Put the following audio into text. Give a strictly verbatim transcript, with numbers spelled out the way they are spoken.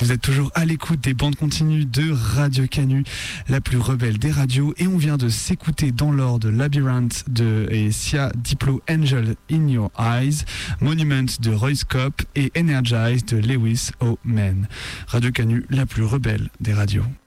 Vous êtes toujours à l'écoute des bandes continues de Radio Canu, la plus rebelle des radios, et on vient de s'écouter dans l'ordre Labyrinth de et Sia Diplo Angel in Your Eyes, Monument de Royce Cope et Energize de Lewis O'Man. Radio Canu, la plus rebelle des radios.